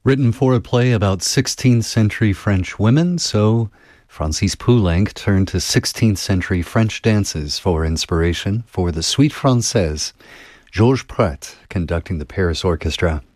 Written for a play about 16th century French women, so Francis Poulenc turned to 16th century French dances for inspiration for the Suite Française, Georges Prat conducting the Paris Orchestra.